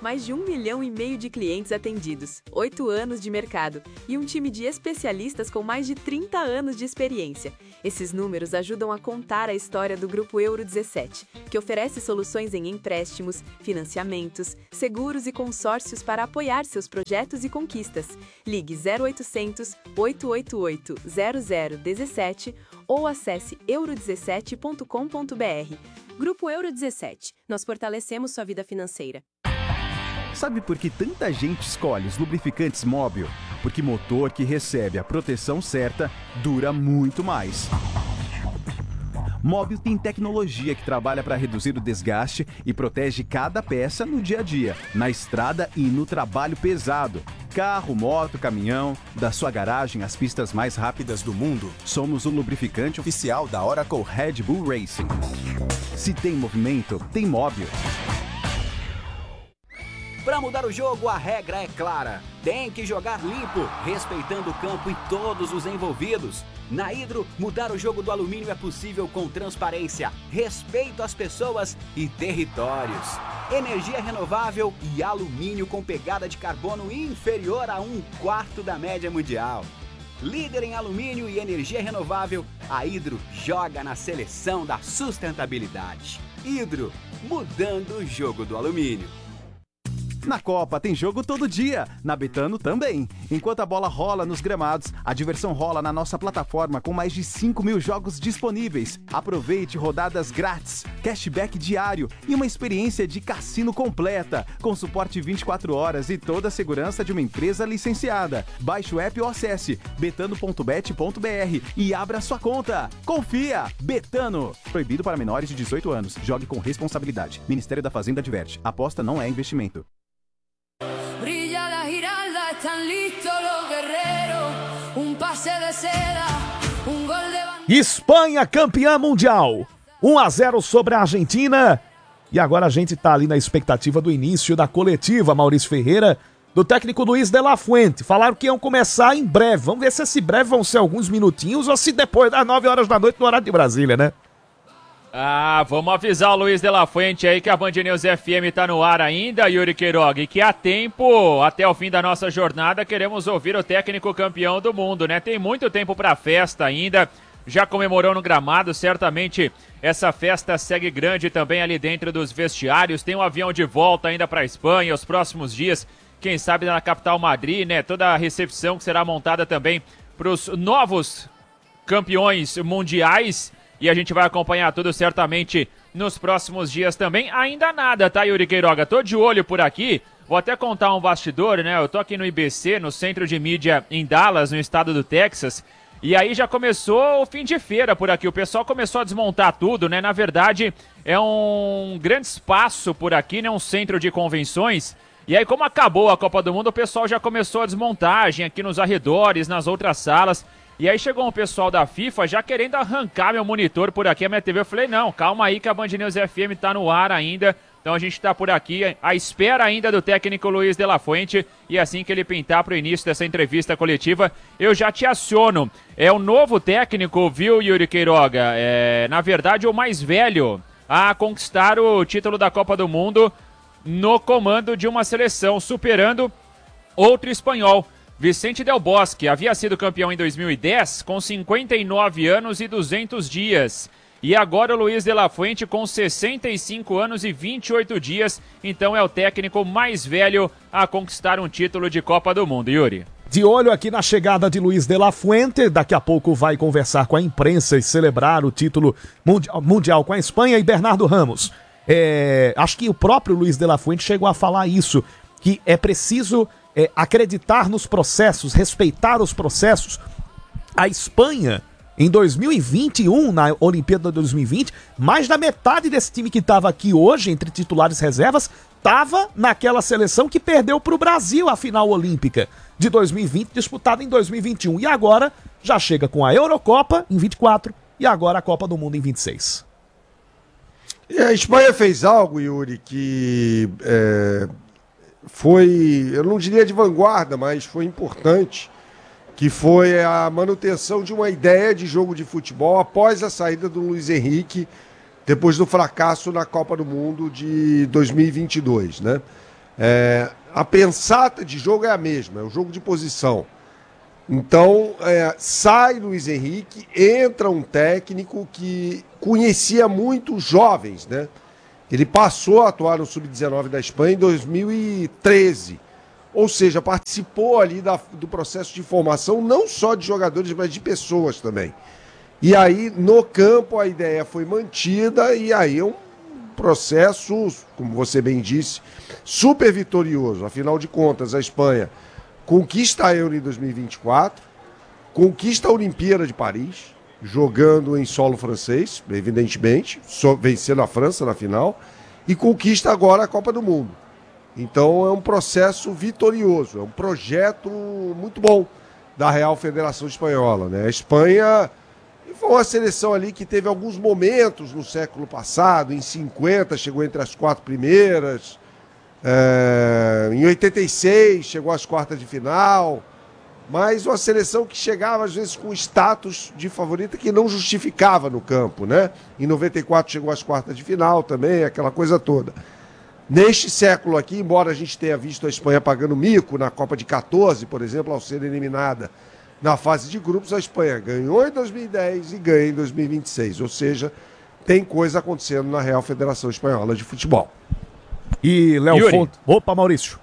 Mais de 1,5 milhão de clientes atendidos, 8 anos de mercado e um time de especialistas com mais de 30 anos de experiência. Esses números ajudam a contar a história do Grupo Euro 17, que oferece soluções em empréstimos, financiamentos, seguros e consórcios para apoiar seus projetos e conquistas. Ligue 0800 888 0017 ou acesse euro17.com.br. Grupo Euro 17. Nós fortalecemos sua vida financeira. Sabe por que tanta gente escolhe os lubrificantes Móbil? Porque motor que recebe a proteção certa dura muito mais. Móbil tem tecnologia que trabalha para reduzir o desgaste e protege cada peça no dia a dia, na estrada e no trabalho pesado. Carro, moto, caminhão, da sua garagem às pistas mais rápidas do mundo, somos o lubrificante oficial da Oracle Red Bull Racing. Se tem movimento, tem Móbil. Para mudar o jogo, a regra é clara. Tem que jogar limpo, respeitando o campo e todos os envolvidos. Na Hidro, mudar o jogo do alumínio é possível com transparência, respeito às pessoas e territórios. Energia renovável e alumínio com pegada de carbono inferior a 1/4 da média mundial. Líder em alumínio e energia renovável, a Hidro joga na seleção da sustentabilidade. Hidro, mudando o jogo do alumínio. Na Copa tem jogo todo dia, na Betano também. Enquanto a bola rola nos gramados, a diversão rola na nossa plataforma com mais de 5.000 jogos disponíveis. Aproveite rodadas grátis, cashback diário e uma experiência de cassino completa, com suporte 24 horas e toda a segurança de uma empresa licenciada. Baixe o app ou acesse betano.bet.br e abra sua conta. Confia! Betano! Proibido para menores de 18 anos. Jogue com responsabilidade. Ministério da Fazenda adverte. Aposta não é investimento. Espanha campeã mundial, 1-0 sobre a Argentina. E agora a gente tá ali na expectativa do início da coletiva, Maurício Ferreira, do técnico Luiz de la Fuente. Falaram que iam começar em breve. Vamos ver se esse breve vão ser alguns minutinhos ou se depois das 9 horas da noite no horário de Brasília, né? Vamos avisar o Luiz de la Fuente aí que a Band News FM tá no ar ainda, Yuri Queiroga, e que há tempo, até o fim da nossa jornada, queremos ouvir o técnico campeão do mundo, né? Tem muito tempo pra festa ainda, já comemorou no gramado, certamente essa festa segue grande também ali dentro dos vestiários, tem um avião de volta ainda pra Espanha, os próximos dias, quem sabe na capital Madrid, né? Toda a recepção que será montada também pros novos campeões mundiais. E a gente vai acompanhar tudo certamente nos próximos dias também. Ainda nada, tá, Yuri Queiroga? Tô de olho por aqui. Vou até contar um bastidor, né? Eu tô aqui no IBC, no Centro de Mídia em Dallas, no estado do Texas. E aí já começou o fim de feira por aqui. O pessoal começou a desmontar tudo, né? Na verdade, é um grande espaço por aqui, né? Um centro de convenções. E aí, como acabou a Copa do Mundo, o pessoal já começou a desmontagem aqui nos arredores, nas outras salas. E aí chegou um pessoal da FIFA já querendo arrancar meu monitor por aqui, a minha TV. Eu falei, não, calma aí que a Band News FM tá no ar ainda. Então a gente tá por aqui, à espera ainda do técnico Luiz de la Fuente. E assim que ele pintar pro início dessa entrevista coletiva, eu já te aciono. É o novo técnico, viu, Yuri Queiroga? Na verdade, o mais velho a conquistar o título da Copa do Mundo no comando de uma seleção, superando outro espanhol. Vicente Del Bosque havia sido campeão em 2010 com 59 anos e 200 dias. E agora o Luiz de la Fuente com 65 anos e 28 dias. Então é o técnico mais velho a conquistar um título de Copa do Mundo, Yuri. De olho aqui na chegada de Luiz de la Fuente. Daqui a pouco vai conversar com a imprensa e celebrar o título mundial com a Espanha e Bernardo Ramos. Acho que o próprio Luiz de la Fuente chegou a falar isso, que é preciso acreditar nos processos, respeitar os processos. A Espanha, em 2021, na Olimpíada de 2020, mais da metade desse time que estava aqui hoje, entre titulares e reservas, estava naquela seleção que perdeu para o Brasil a final olímpica de 2020, disputada em 2021. E agora já chega com a Eurocopa em 24 e agora a Copa do Mundo em 26. E a Espanha fez algo, Yuri, que foi, eu não diria de vanguarda, mas foi importante, que foi a manutenção de uma ideia de jogo de futebol após a saída do Luiz Henrique, depois do fracasso na Copa do Mundo de 2022, né? A pensata de jogo é a mesma, é o jogo de posição. Então, sai Luiz Henrique, entra um técnico que conhecia muito os jovens, né? Ele passou a atuar no Sub-19 da Espanha em 2013. Ou seja, participou ali do processo de formação, não só de jogadores, mas de pessoas também. E aí, no campo, a ideia foi mantida e aí é um processo, como você bem disse, super vitorioso. Afinal de contas, a Espanha conquista a Euro em 2024, conquista a Olimpíada de Paris, jogando em solo francês, evidentemente, vencendo a França na final, e conquista agora a Copa do Mundo. Então é um processo vitorioso, é um projeto muito bom da Real Federação Espanhola, né? A Espanha foi uma seleção ali que teve alguns momentos no século passado, em 50 chegou entre as 4 primeiras, em 86 chegou às quartas de final, mas uma seleção que chegava às vezes com status de favorita que não justificava no campo, né? Em 94 chegou às quartas de final também, aquela coisa toda. Neste século aqui, embora a gente tenha visto a Espanha pagando mico na Copa de 14, por exemplo, ao ser eliminada na fase de grupos, a Espanha ganhou em 2010 e ganha em 2026. Ou seja, tem coisa acontecendo na Real Federação Espanhola de Futebol. E Léo Fontes. Opa, Maurício.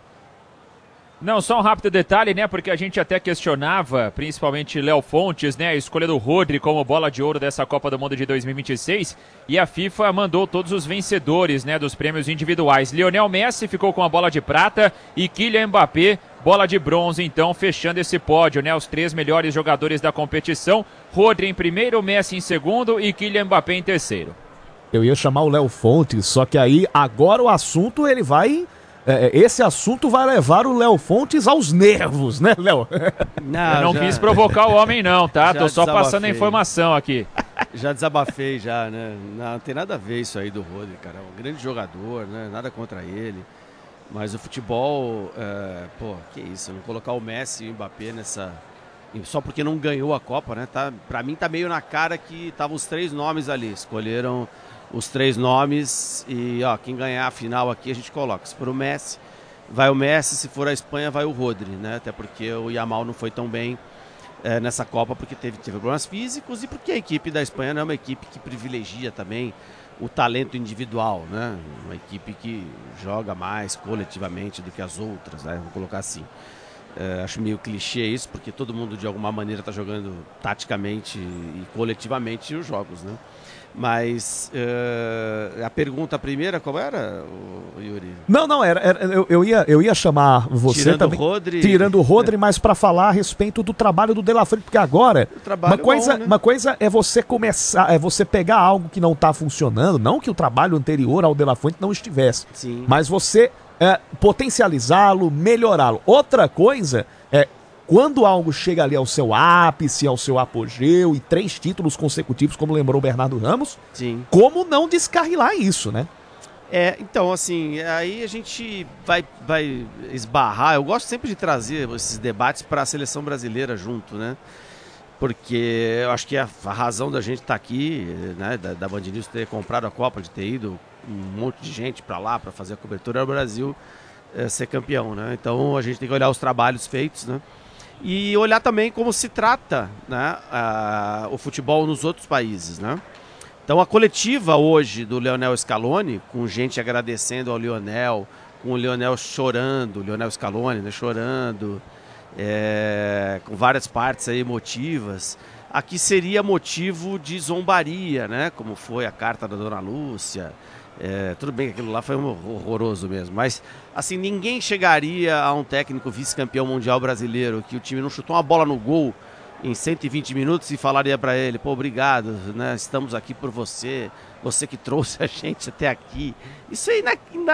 Não, só um rápido detalhe, né, porque a gente até questionava, principalmente Léo Fontes, né, a escolha do Rodri como bola de ouro dessa Copa do Mundo de 2026, e a FIFA mandou todos os vencedores, né, dos prêmios individuais. Lionel Messi ficou com a bola de prata e Kylian Mbappé, bola de bronze, então, fechando esse pódio, né, os 3 melhores jogadores da competição, Rodri em primeiro, Messi em segundo e Kylian Mbappé em terceiro. Eu ia chamar o Léo Fontes, só que aí, agora o assunto, ele vai... esse assunto vai levar o Léo Fontes aos nervos, né, Léo? Eu não quis provocar o homem não, tá? Tô só passando a informação aqui. Já desabafei já, né? Não tem nada a ver isso aí do Rodri, cara. É um grande jogador, né? Nada contra ele. Mas o futebol, que isso, não colocar o Messi e o Mbappé nessa... Só porque não ganhou a Copa, né? Pra mim tá meio na cara que estavam os 3 nomes ali. Escolheram os 3 nomes e, quem ganhar a final aqui a gente coloca. Se for o Messi, vai o Messi. Se for a Espanha, vai o Rodri, né? Até porque o Yamal não foi tão bem nessa Copa porque teve problemas físicos e porque a equipe da Espanha não é uma equipe que privilegia também o talento individual, né? Uma equipe que joga mais coletivamente do que as outras, né? Vou colocar assim. Acho meio clichê isso, porque todo mundo de alguma maneira está jogando taticamente e coletivamente os jogos, né? Mas a pergunta primeira, qual era, Yuri? Não, eu ia chamar você tirando também, tirando o Rodri, mas para falar a respeito do trabalho do De La Fuente, porque agora uma coisa é você começar, é você pegar algo que não está funcionando, não que o trabalho anterior ao De La Fuente não estivesse, sim, mas você potencializá-lo, melhorá-lo. Outra coisa é quando algo chega ali ao seu ápice, ao seu apogeu e 3 títulos consecutivos, como lembrou o Bernardo Ramos, sim, como não descarrilar isso, né? Então, assim, aí a gente vai esbarrar. Eu gosto sempre de trazer esses debates para a seleção brasileira junto, né? Porque eu acho que a razão da gente estar aqui, né, da Band News ter comprado a Copa, de ter ido um monte de gente para lá para fazer a cobertura, é o Brasil ser campeão, né? Então a gente tem que olhar os trabalhos feitos, né? E olhar também como se trata, né, o futebol nos outros países, né? Então a coletiva hoje do Lionel Scaloni, com gente agradecendo ao Lionel, com o Lionel chorando, o Lionel Scaloni, né, chorando, com várias partes aí emotivas, aqui seria motivo de zombaria, né? Como foi a carta da Dona Lúcia. Tudo bem que aquilo lá foi horroroso mesmo, mas assim, ninguém chegaria a um técnico vice-campeão mundial brasileiro que o time não chutou uma bola no gol em 120 minutos e falaria para ele, pô, obrigado, né? Estamos aqui por você, você que trouxe a gente até aqui. Isso é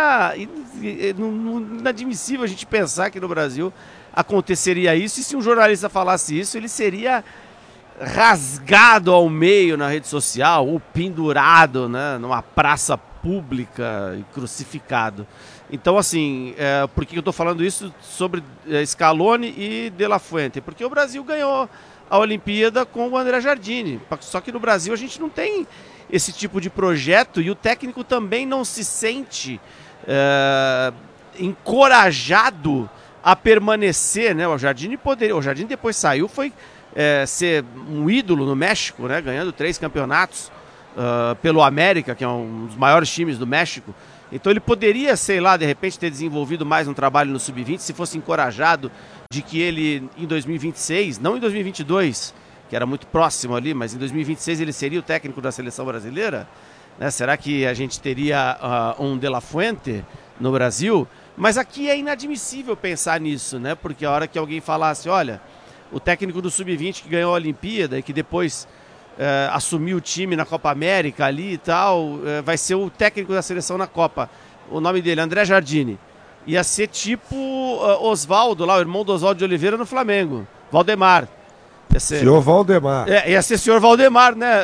inadmissível a gente pensar que no Brasil aconteceria isso, e se um jornalista falasse isso, ele seria rasgado ao meio na rede social ou pendurado, né, numa praça pública e crucificado. Então, assim, por que eu estou falando isso sobre Scaloni e De La Fuente? Porque o Brasil ganhou a Olimpíada com o André Jardine. Só que no Brasil a gente não tem esse tipo de projeto e o técnico também não se sente encorajado a permanecer, né? O Jardine depois saiu, foi ser um ídolo no México, né? Ganhando 3 campeonatos pelo América, que é um dos maiores times do México. Então ele poderia, sei lá, de repente ter desenvolvido mais um trabalho no Sub-20 se fosse encorajado de que ele em 2026, não em 2022, que era muito próximo ali, mas em 2026 ele seria o técnico da seleção brasileira, né? Será que a gente teria um De La Fuente no Brasil? Mas aqui é inadmissível pensar nisso, né? Porque a hora que alguém falasse, olha, o técnico do Sub-20 que ganhou a Olimpíada e que depois assumiu o time na Copa América ali e tal, vai ser o técnico da seleção na Copa. O nome dele, André Jardine. Ia ser tipo Oswaldo, lá, o irmão do Oswaldo de Oliveira no Flamengo. Valdemar. Senhor Valdemar. Ia ser senhor Valdemar, né?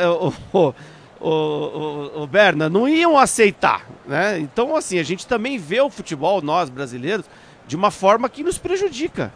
O Berna, não iam aceitar, né? Então, assim, a gente também vê o futebol, nós brasileiros, de uma forma que nos prejudica.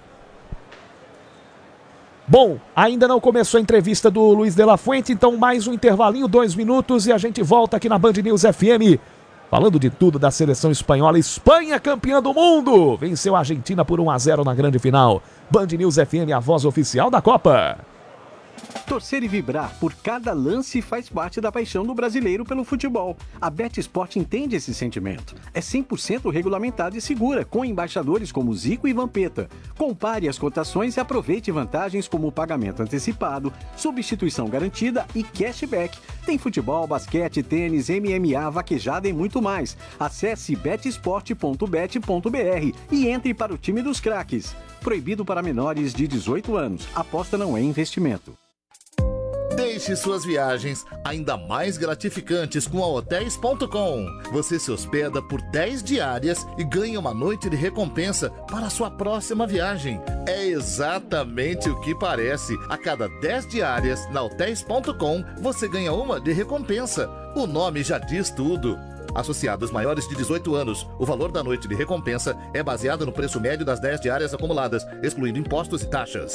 Bom, ainda não começou a entrevista do Luiz de la Fuente, então mais um intervalinho, 2 minutos, e a gente volta aqui na Band News FM, falando de tudo da seleção espanhola. Espanha, campeã do mundo, venceu a Argentina por 1-0 na grande final. Band News FM, a voz oficial da Copa. Torcer e vibrar por cada lance faz parte da paixão do brasileiro pelo futebol. A BetSport entende esse sentimento. É 100% regulamentada e segura, com embaixadores como Zico e Vampeta. Compare as cotações e aproveite vantagens como pagamento antecipado, substituição garantida e cashback. Tem futebol, basquete, tênis, MMA, vaquejada e muito mais. Acesse betsport.bet.br e entre para o time dos craques. Proibido para menores de 18 anos. Aposta não é investimento. Deixe suas viagens ainda mais gratificantes com a Hotéis.com. Você se hospeda por 10 diárias e ganha uma noite de recompensa para a sua próxima viagem. É exatamente o que parece. A cada 10 diárias na Hotéis.com, você ganha uma de recompensa. O nome já diz tudo. Associados maiores de 18 anos, o valor da noite de recompensa é baseado no preço médio das 10 diárias acumuladas, excluindo impostos e taxas.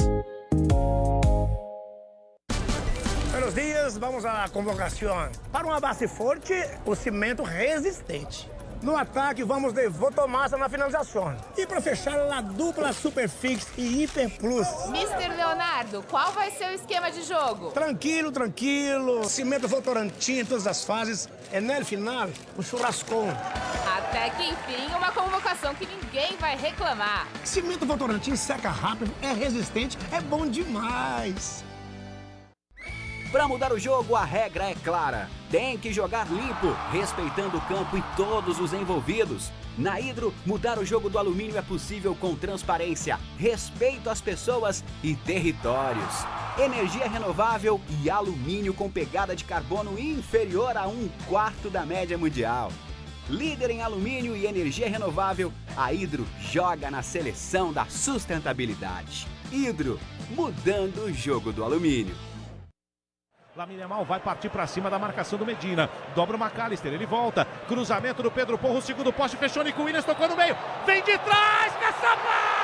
Buenos dias, vamos à convocação. Para uma base forte, o cimento resistente. No ataque, vamos de Votomassa na finalização. E para fechar, a dupla Superfix e Hiper Plus. Mr. Leonardo, qual vai ser o esquema de jogo? Tranquilo, tranquilo. Cimento Votorantim em todas as fases. É no final, o churrascão. Até que enfim, uma convocação que ninguém vai reclamar. Cimento Votorantim seca rápido, é resistente, é bom demais. Para mudar o jogo, a regra é clara. Tem que jogar limpo, respeitando o campo e todos os envolvidos. Na Hidro, mudar o jogo do alumínio é possível com transparência, respeito às pessoas e territórios. Energia renovável e alumínio com pegada de carbono inferior a 1/4 da média mundial. Líder em alumínio e energia renovável, a Hidro joga na seleção da sustentabilidade. Hidro, mudando o jogo do alumínio. Lamine Yamal vai partir para cima da marcação do Medina. Dobra o McAllister, ele volta. Cruzamento do Pedro Porro, segundo poste, fechou. Nico Williams tocou no meio. Vem de trás, caçapa!